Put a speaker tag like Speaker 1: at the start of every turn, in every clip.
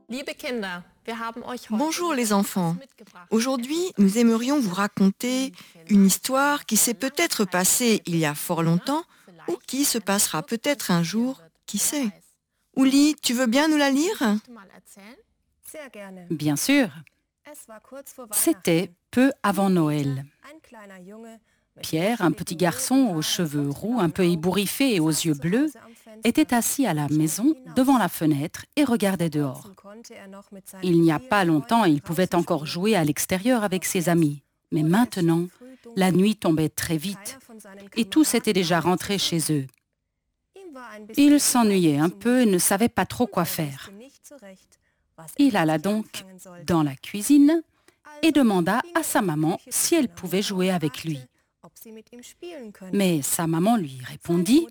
Speaker 1: Bonjour les enfants. Aujourd'hui, nous aimerions vous raconter une histoire qui s'est peut-être passée il y a fort longtemps ou qui se passera peut-être un jour, qui sait. Ouli, tu veux bien nous la lire?
Speaker 2: Sehr gerne.
Speaker 3: Bien sûr,
Speaker 2: Es war kurz vor
Speaker 3: c'était
Speaker 2: Weihnachten.
Speaker 3: peu avant Noël.
Speaker 2: Ein kleiner Junge mit
Speaker 3: Pierre, un petit garçon aux cheveux roux, un peu ébouriffé et aux yeux bleus, était assis à la maison devant la fenêtre et regardait dehors. Il n'y a pas longtemps, il pouvait encore jouer à l'extérieur avec ses amis. Mais maintenant, la nuit tombait très vite et tous étaient déjà rentrés chez eux. Il s'ennuyait un peu et ne savait pas trop quoi faire. Il alla donc dans la cuisine et demanda à sa maman si elle pouvait jouer avec lui. Mais sa maman lui répondit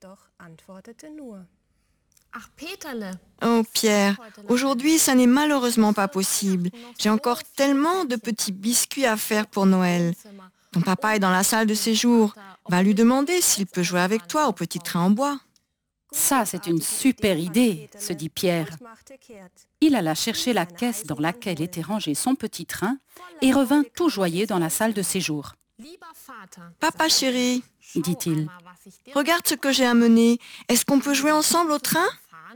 Speaker 1: Oh Pierre, aujourd'hui ça n'est malheureusement pas possible. J'ai encore tellement de petits biscuits à faire pour Noël. Ton papa est dans la salle de séjour. Va lui demander s'il peut jouer avec toi au petit train en bois.
Speaker 3: « Ça, c'est une super idée », se dit Pierre. Il alla chercher la caisse dans laquelle était rangé son petit train et revint tout joyeux dans la salle de séjour.
Speaker 1: « Papa chéri,
Speaker 3: dit-il.
Speaker 1: regarde ce que j'ai amené. Est-ce qu'on peut jouer ensemble au train ?»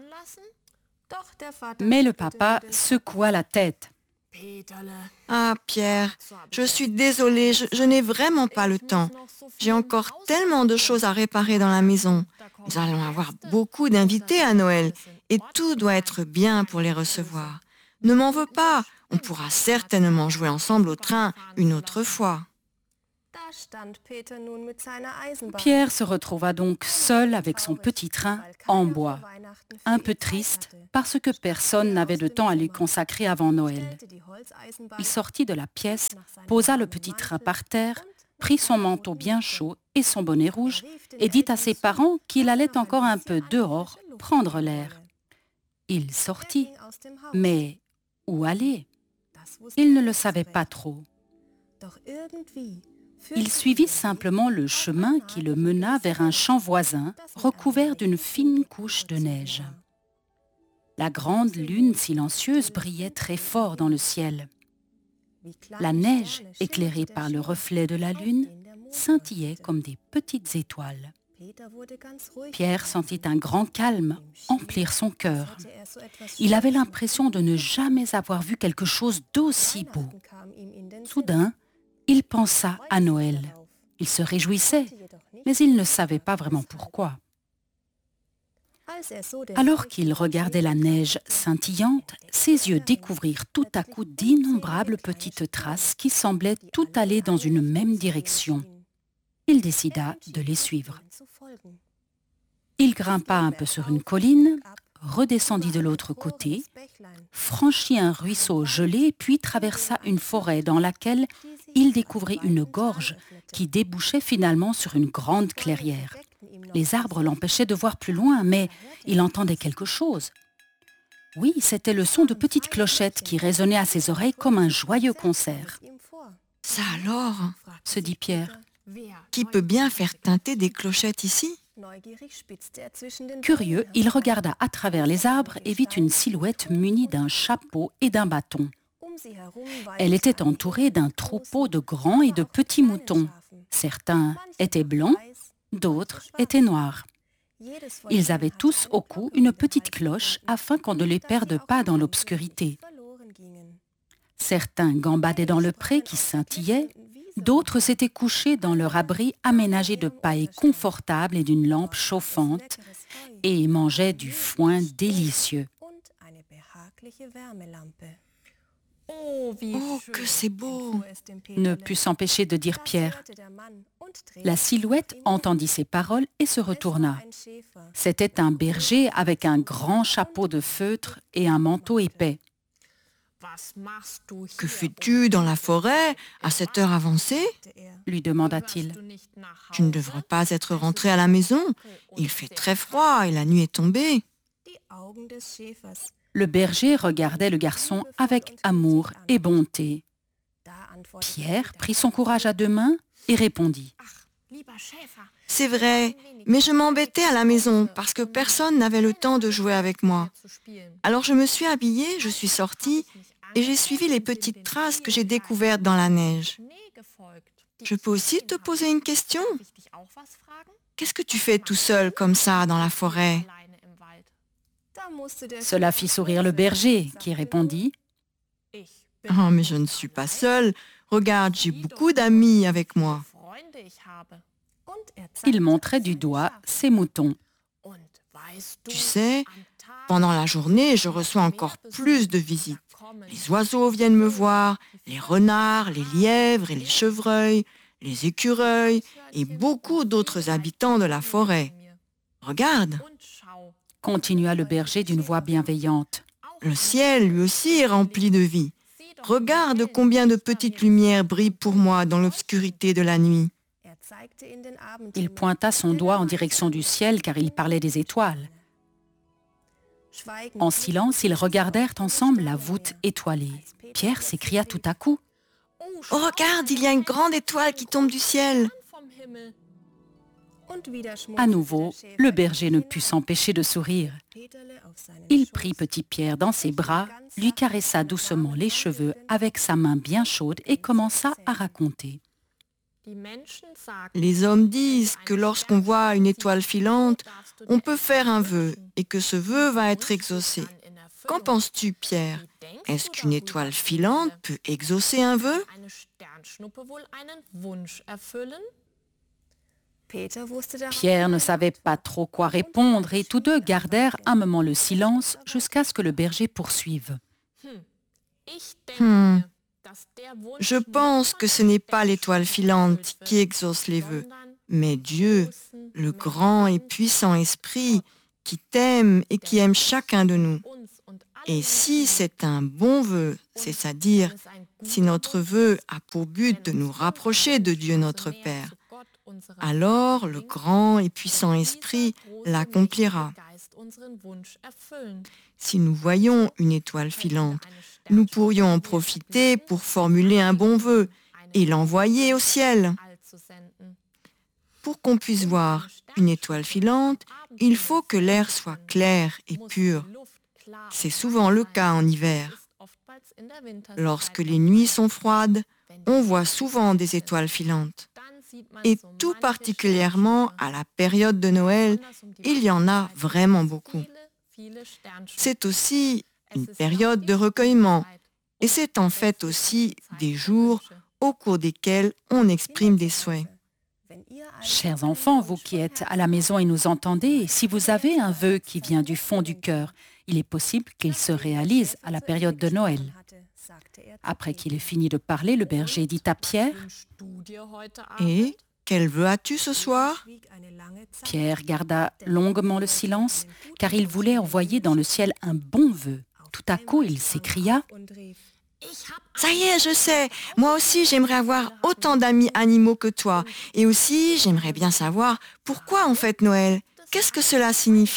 Speaker 3: Mais le papa secoua la tête.
Speaker 1: Ah Pierre, je suis désolée, je n'ai vraiment pas le temps. J'ai encore tellement de choses à réparer dans la maison. Nous allons avoir beaucoup d'invités à Noël et tout doit être bien pour les recevoir. Ne m'en veux pas, on pourra certainement jouer ensemble au train une autre fois.
Speaker 3: Pierre se retrouva donc seul avec son petit train en bois, un peu triste parce que personne n'avait de temps à lui consacrer avant Noël. Il sortit de la pièce, posa le petit train par terre, prit son manteau bien chaud et son bonnet rouge et dit à ses parents qu'il allait encore un peu dehors prendre l'air. Il sortit, mais où aller? Il ne le savait pas trop. Il suivit simplement le chemin qui le mena vers un champ voisin recouvert d'une fine couche de neige. La grande lune silencieuse brillait très fort dans le ciel. La neige, éclairée par le reflet de la lune, scintillait comme des petites étoiles. Pierre sentit un grand calme emplir son cœur. Il avait l'impression de ne jamais avoir vu quelque chose d'aussi beau. Soudain, il pensa à Noël. Il se réjouissait, mais il ne savait pas vraiment pourquoi. Alors qu'il regardait la neige scintillante, ses yeux découvrirent tout à coup d'innombrables petites traces qui semblaient toutes aller dans une même direction. Il décida de les suivre. Il grimpa un peu sur une colline, redescendit de l'autre côté, franchit un ruisseau gelé, puis traversa une forêt dans laquelle il découvrit une gorge qui débouchait finalement sur une grande clairière. Les arbres l'empêchaient de voir plus loin, mais il entendait quelque chose. Oui, c'était le son de petites clochettes qui résonnaient à ses oreilles comme un joyeux concert.
Speaker 1: « Ça alors ?»
Speaker 3: se dit Pierre.
Speaker 1: « Qui peut bien faire tinter des clochettes ici ?»
Speaker 3: Curieux, il regarda à travers les arbres et vit une silhouette munie d'un chapeau et d'un bâton. Elle était entourée d'un troupeau de grands et de petits moutons. Certains étaient blancs, d'autres étaient noirs. Ils avaient tous au cou une petite cloche afin qu'on ne les perde pas dans l'obscurité. Certains gambadaient dans le pré qui scintillait, d'autres s'étaient couchés dans leur abri aménagé de paille confortable et d'une lampe chauffante et mangeaient du foin délicieux.
Speaker 1: Oh, que c'est beau!
Speaker 3: Ne put s'empêcher de dire Pierre. La silhouette entendit ces paroles et se retourna. C'était un berger avec un grand chapeau de feutre et un manteau épais.
Speaker 1: « Que fais-tu dans la forêt à cette heure avancée ?»
Speaker 3: lui demanda-t-il.
Speaker 1: « Tu ne devrais pas être rentré à la maison. Il fait très froid et la nuit est tombée. »
Speaker 3: Le berger regardait le garçon avec amour et bonté. Pierre prit son courage à deux mains et répondit.
Speaker 1: C'est vrai, mais je m'embêtais à la maison parce que personne n'avait le temps de jouer avec moi. Alors je me suis habillée, je suis sortie et j'ai suivi les petites traces que j'ai découvertes dans la neige. Je peux aussi te poser une question? Qu'est-ce que tu fais tout seul comme ça dans la forêt?
Speaker 3: Cela fit sourire le berger, qui répondit «
Speaker 1: Oh, mais je ne suis pas seule. Regarde, j'ai beaucoup d'amis avec moi. »
Speaker 3: Il montrait du doigt ses moutons.
Speaker 1: Tu sais, pendant la journée, je reçois encore plus de visites. Les oiseaux viennent me voir, les renards, les lièvres et les chevreuils, les écureuils et beaucoup d'autres habitants de la forêt. Regarde,
Speaker 3: Continua le berger d'une voix bienveillante.
Speaker 1: le ciel lui aussi est rempli de vie. Regarde combien de petites lumières brillent pour moi dans l'obscurité de la nuit.
Speaker 3: Il pointa son doigt en direction du ciel car il parlait des étoiles. En silence, ils regardèrent ensemble la voûte étoilée. Pierre s'écria tout à coup.
Speaker 1: Oh, regarde, il y a une grande étoile qui tombe du ciel.
Speaker 3: À nouveau, le berger ne put s'empêcher de sourire. Il prit petit Pierre dans ses bras, lui caressa doucement les cheveux avec sa main bien chaude et commença à raconter.
Speaker 1: Les hommes disent que lorsqu'on voit une étoile filante, on peut faire un vœu et que ce vœu va être exaucé. Qu'en penses-tu, Pierre? Est-ce qu'une étoile filante peut exaucer un vœu?
Speaker 3: Pierre ne savait pas trop quoi répondre et tous deux gardèrent un moment le silence jusqu'à ce que le berger poursuive.
Speaker 1: Je pense que ce n'est pas l'étoile filante qui exauce les vœux, mais Dieu, le grand et puissant Esprit, qui t'aime et qui aime chacun de nous. Et si c'est un bon vœu, c'est-à-dire si notre vœu a pour but de nous rapprocher de Dieu notre Père, alors le grand et puissant Esprit l'accomplira. Si nous voyons une étoile filante, nous pourrions en profiter pour formuler un bon vœu et l'envoyer au ciel. Pour qu'on puisse voir une étoile filante, il faut que l'air soit clair et pur. C'est souvent le cas en hiver. Lorsque les nuits sont froides, on voit souvent des étoiles filantes. Et tout particulièrement à la période de Noël, il y en a vraiment beaucoup. C'est aussi une période de recueillement et c'est en fait aussi des jours au cours desquels on exprime des souhaits.
Speaker 3: Chers enfants, vous qui êtes à la maison et nous entendez, si vous avez un vœu qui vient du fond du cœur, il est possible qu'il se réalise à la période de Noël. Après qu'il ait fini de parler, le berger dit à Pierre
Speaker 1: « Et quel vœu as-tu ce soir ?»
Speaker 3: Pierre garda longuement le silence, car il voulait envoyer dans le ciel un bon vœu. Tout à coup, il s'écria
Speaker 1: « Ça y est, je sais, moi aussi j'aimerais avoir autant d'amis animaux que toi. Et aussi, j'aimerais bien savoir pourquoi on fête Noël. Qu'est-ce que cela signifie ?»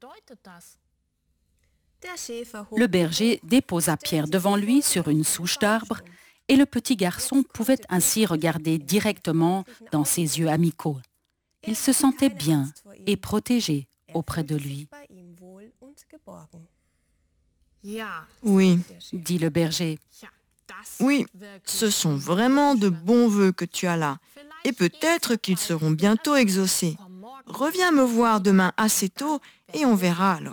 Speaker 3: Le berger déposa Pierre devant lui sur une souche d'arbre et le petit garçon pouvait ainsi regarder directement dans ses yeux amicaux. Il se sentait bien et protégé auprès de lui.
Speaker 1: « Oui,
Speaker 3: Dit le berger.
Speaker 1: oui, ce sont vraiment de bons vœux que tu as là. Et peut-être qu'ils seront bientôt exaucés. Reviens me voir demain assez tôt et on verra alors. »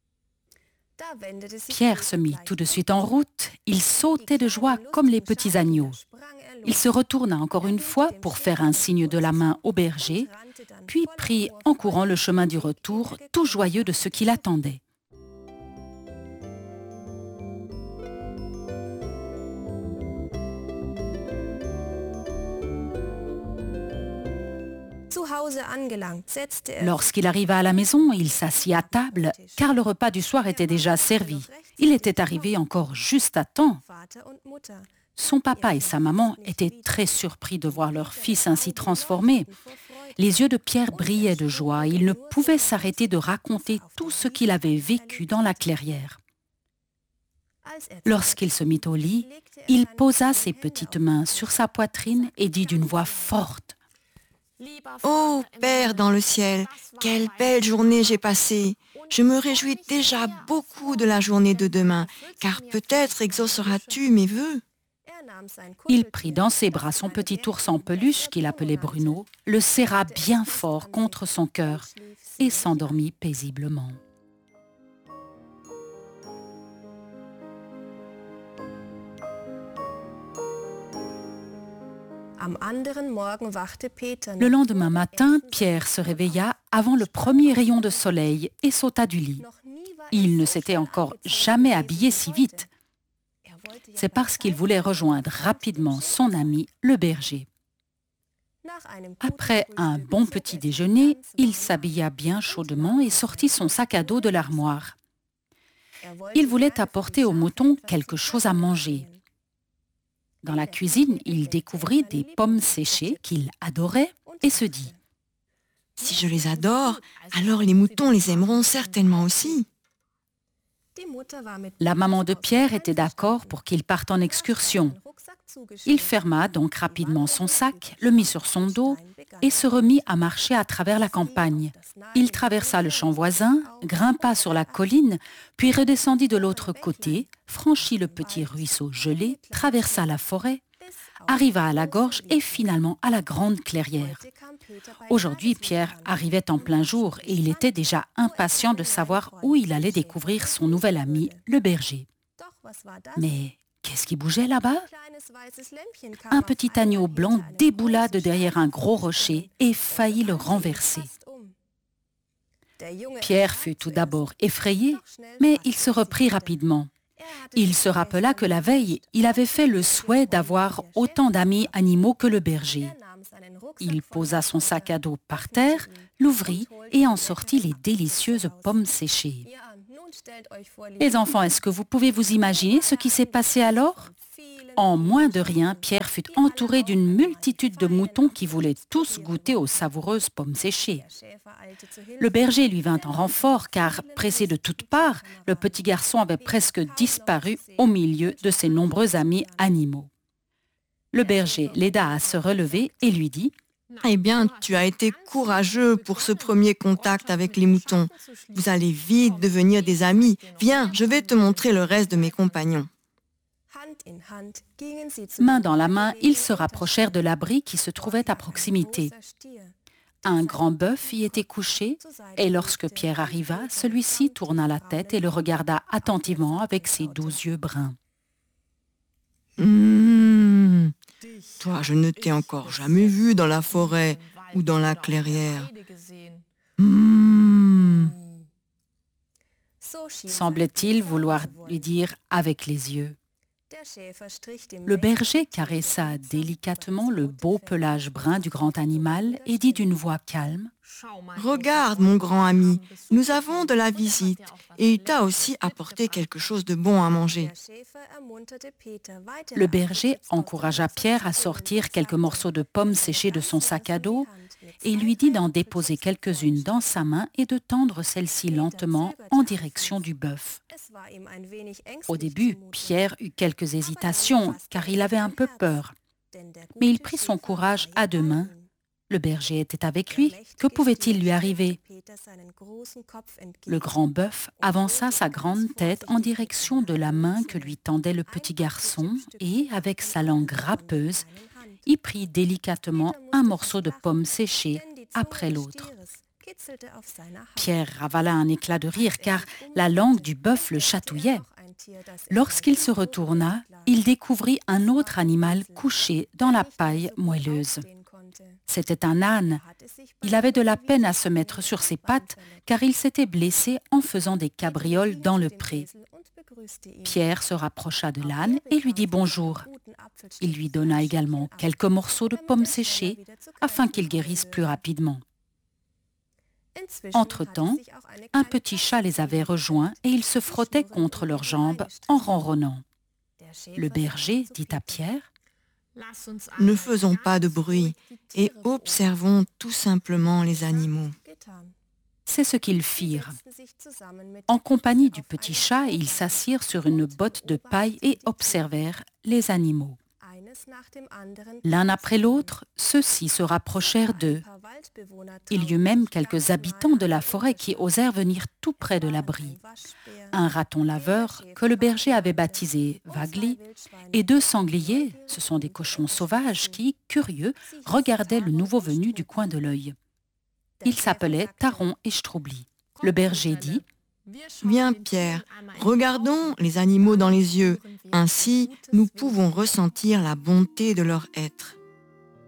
Speaker 3: Pierre se mit tout de suite en route. Il sautait de joie comme les petits agneaux. Il se retourna encore une fois pour faire un signe de la main au berger, puis prit en courant le chemin du retour, tout joyeux de ce qui l'attendait. Lorsqu'il arriva à la maison, il s'assit à table, car le repas du soir était déjà servi. Il était arrivé encore juste à temps. Son papa et sa maman étaient très surpris de voir leur fils ainsi transformé. Les yeux de Pierre brillaient de joie et il ne pouvait s'arrêter de raconter tout ce qu'il avait vécu dans la clairière. Lorsqu'il se mit au lit, il posa ses petites mains sur sa poitrine et dit d'une voix forte
Speaker 1: Ô Père dans le ciel, quelle belle journée j'ai passée. Je me réjouis déjà beaucoup de la journée de demain, car peut-être exauceras-tu mes vœux.
Speaker 3: Il prit dans ses bras son petit ours en peluche qu'il appelait Bruno, le serra bien fort contre son cœur et s'endormit paisiblement. Le lendemain matin, Pierre se réveilla avant le premier rayon de soleil et sauta du lit. Il ne s'était encore jamais habillé si vite. C'est parce qu'il voulait rejoindre rapidement son ami, le berger. Après un bon petit déjeuner, il s'habilla bien chaudement et sortit son sac à dos de l'armoire. Il voulait apporter aux moutons quelque chose à manger. Dans la cuisine, il découvrit des pommes séchées qu'il adorait et se dit
Speaker 1: « Si je les adore, alors les moutons les aimeront certainement aussi. »
Speaker 3: La maman de Pierre était d'accord pour qu'il parte en excursion. Il ferma donc rapidement son sac, le mit sur son dos et se remit à marcher à travers la campagne. Il traversa le champ voisin, grimpa sur la colline, puis redescendit de l'autre côté, franchit le petit ruisseau gelé, traversa la forêt, arriva à la gorge et finalement à la grande clairière. Aujourd'hui, Pierre arrivait en plein jour et il était déjà impatient de savoir où il allait découvrir son nouvel ami, le berger. Mais qu'est-ce qui bougeait là-bas? Un petit agneau blanc déboula de derrière un gros rocher et faillit le renverser. Pierre fut tout d'abord effrayé, mais il se reprit rapidement. Il se rappela que la veille, il avait fait le souhait d'avoir autant d'amis animaux que le berger. Il posa son sac à dos par terre, l'ouvrit et en sortit les délicieuses pommes séchées. Les enfants, est-ce que vous pouvez vous imaginer ce qui s'est passé alors? En moins de rien, Pierre fut entouré d'une multitude de moutons qui voulaient tous goûter aux savoureuses pommes séchées. Le berger lui vint en renfort car, pressé de toutes parts, le petit garçon avait presque disparu au milieu de ses nombreux amis animaux. Le berger l'aida à se relever et lui dit
Speaker 1: « Eh bien, tu as été courageux pour ce premier contact avec les moutons. Vous allez vite devenir des amis. Viens, je vais te montrer le reste de mes compagnons. »
Speaker 3: Main dans la main, ils se rapprochèrent de l'abri qui se trouvait à proximité. Un grand bœuf y était couché et lorsque Pierre arriva, celui-ci tourna la tête et le regarda attentivement avec ses doux yeux bruns.
Speaker 1: Toi, je ne t'ai encore jamais vu dans la forêt ou dans la clairière.
Speaker 3: Semblait-il vouloir lui dire avec les yeux. Le berger caressa délicatement le beau pelage brun du grand animal et dit d'une voix calme
Speaker 1: « Regarde, mon grand ami, nous avons de la visite et il t'a aussi apporté quelque chose de bon à manger. »
Speaker 3: Le berger encouragea Pierre à sortir quelques morceaux de pommes séchées de son sac à dos et lui dit d'en déposer quelques-unes dans sa main et de tendre celles-ci lentement en direction du bœuf. Au début, Pierre eut quelques hésitations car il avait un peu peur. Mais il prit son courage à deux mains. Le berger était avec lui. Que pouvait-il lui arriver? Le grand bœuf avança sa grande tête en direction de la main que lui tendait le petit garçon et, avec sa langue râpeuse, y prit délicatement un morceau de pomme séchée après l'autre. Pierre ravala un éclat de rire car la langue du bœuf le chatouillait. Lorsqu'il se retourna, il découvrit un autre animal couché dans la paille moelleuse. C'était un âne. Il avait de la peine à se mettre sur ses pattes car il s'était blessé en faisant des cabrioles dans le pré. Pierre se rapprocha de l'âne et lui dit bonjour. Il lui donna également quelques morceaux de pommes séchées afin qu'il guérisse plus rapidement. Entre-temps, un petit chat les avait rejoints et ils se frottaient contre leurs jambes en ronronnant. Le berger dit à Pierre
Speaker 1: « Ne faisons pas de bruit et observons tout simplement les animaux. »
Speaker 3: C'est ce qu'ils firent. En compagnie du petit chat, ils s'assirent sur une botte de paille et observèrent les animaux. L'un après l'autre, ceux-ci se rapprochèrent d'eux. Il y eut même quelques habitants de la forêt qui osèrent venir tout près de l'abri. Un raton laveur, que le berger avait baptisé Wagli, et 2 sangliers, ce sont des cochons sauvages qui, curieux, regardaient le nouveau venu du coin de l'œil. Ils s'appelaient Taron et Stroubli. Le berger dit:
Speaker 1: Viens, Pierre, regardons les animaux dans les yeux. Ainsi, nous pouvons ressentir la bonté de leur être.